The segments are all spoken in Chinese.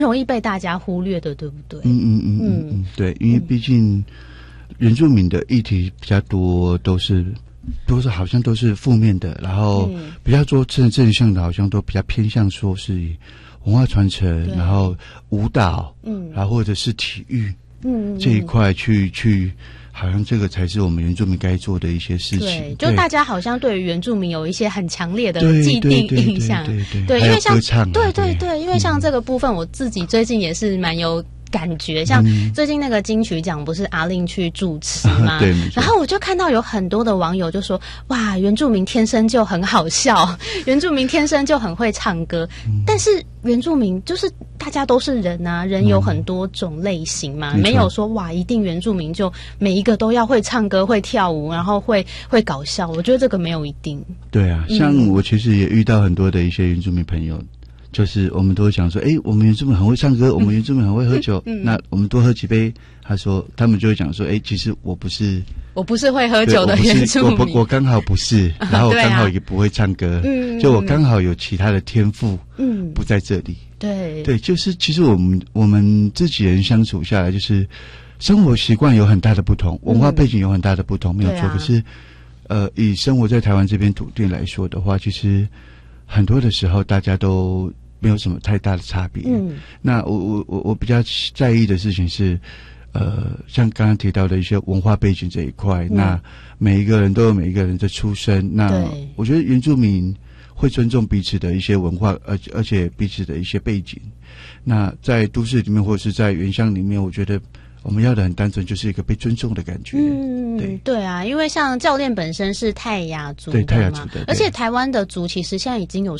容易被大家忽略的，对不对？ 对，因为毕竟原住民的议题比较多，都是好像都是负面的，然后比较多正向的，好像都比较偏向说是以文化传承，然后舞蹈，然后或者是体育，这一块去。好像这个才是我们原住民该做的一些事情。 对，就大家好像对于原住民有一些很强烈的既定印象。对，因为像因为像这个部分，我自己最近也是蛮有感觉，像最近那个金曲奖不是阿令去主持吗？对，然后我就看到有很多的网友就说，哇，原住民天生就很好笑，原住民天生就很会唱歌，但是原住民就是大家都是人啊，人有很多种类型嘛，没有说哇一定原住民就每一个都要会唱歌会跳舞然后会搞笑，我觉得这个没有一定。对啊，像我其实也遇到很多的一些原住民朋友，就是我们都会讲说，我们原住民很会唱歌，我们原住民很会喝酒，那我们多喝几杯。他们就会讲说，其实我不是会喝酒的原住民，我刚好不是，然后我刚好也不会唱歌，就我刚好有其他的天赋，不在这里。对，就是其实我们自己人相处下来，就是生活习惯有很大的不同，文化背景有很大的不同，没有错。可是，以生活在台湾这片土地来说的话，其实很多的时候大家都没有什么太大的差别。那我比较在意的事情是，像刚刚提到的一些文化背景这一块，那每一个人都有每一个人的出身。那我觉得原住民会尊重彼此的一些文化，而且彼此的一些背景。那在都市里面或者是在原乡里面，我觉得我们要的很单纯，就是一个被尊重的感觉。对啊，因为像教练本身是泰雅族的嘛，对，泰雅族的，而且台湾的族其实现在已经有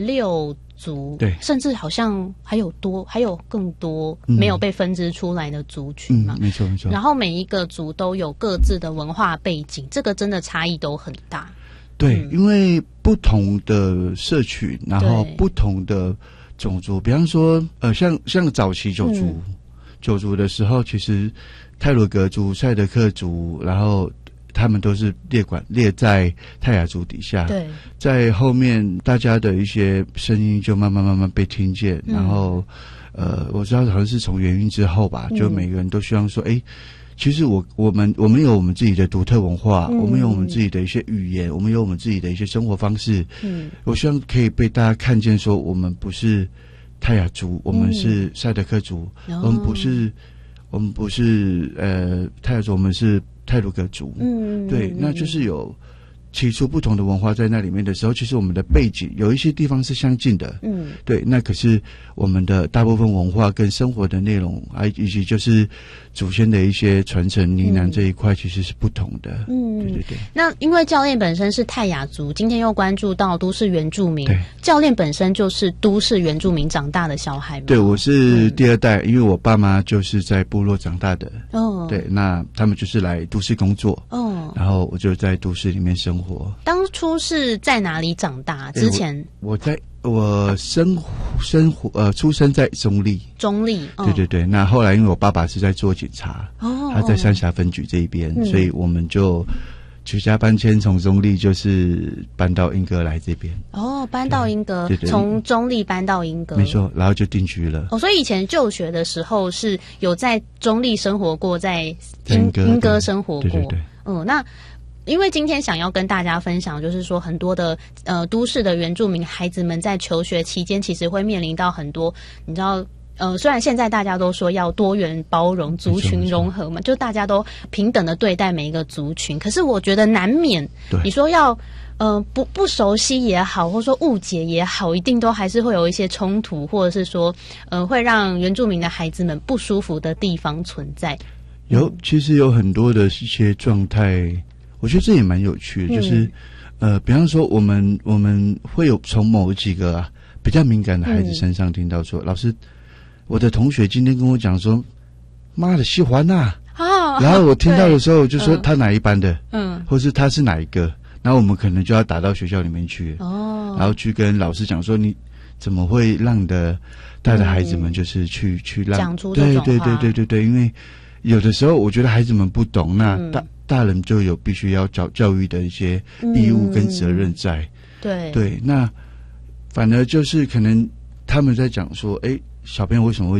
16族，对，甚至好像还有更多没有被分支出来的族群嘛。没错。然后每一个族都有各自的文化背景，这个真的差异都很大。对，因为不同的社群，然后不同的种族，比方说像早期九族的时候，其实太鲁阁族、赛德克族，然后他们都是列在泰雅族底下。对，在后面大家的一些声音就慢慢被听见，然后我知道好像是从元运之后吧，就每个人都希望说，其实我们有我们自己的独特文化，我们有我们自己的一些语言，我们有我们自己的一些生活方式。我希望可以被大家看见，说我们不是泰雅族，我们是赛德克族，我们不是泰雅族，我们是太鲁阁族。对，那就是有起初不同的文化在那里面的时候，其实我们的背景有一些地方是相近的。对，那可是我们的大部分文化跟生活的内容以及就是祖先的一些传承呢喃这一块其实是不同的。对。那因为教练本身是泰雅族，今天又关注到都市原住民，教练本身就是都市原住民长大的小孩吗？对，我是第二代，因为我爸妈就是在部落长大的。对，那他们就是来都市工作。然后我就在都市里面生活。当初是在哪里长大？之前我出生在中立。对。那后来因为我爸爸是在做警察，他在三峡分局这一边，所以我们就举家搬迁，从中立就是搬到鶯歌来这边。搬到鶯歌，从中立搬到鶯歌，没错，然后就定居了。所以以前就学的时候是有在中立生活过，在鶯歌生活过。对。那因为今天想要跟大家分享，就是说很多的都市的原住民孩子们在求学期间，其实会面临到很多，你知道。虽然现在大家都说要多元包容、族群融合嘛，就大家都平等的对待每一个族群，可是我觉得难免，你说要不熟悉也好，或者说误解也好，一定都还是会有一些冲突，或者是说会让原住民的孩子们不舒服的地方存在。其实有很多的一些状态，我觉得这也蛮有趣的，就是比方说我们会有从某几个比较敏感的孩子身上听到说，老师。我的同学今天跟我讲说，妈的喜欢呐，然后我听到的时候就说他哪一班的，或是他是哪一个，然后我们可能就要打到学校里面去，然后去跟老师讲说，你怎么会让你的带的孩子们就是去让讲出这种话？对，因为有的时候我觉得孩子们不懂，那大人就有必须要教育的一些义务跟责任在。对，那反而就是可能他们在讲说， 小朋友为什么会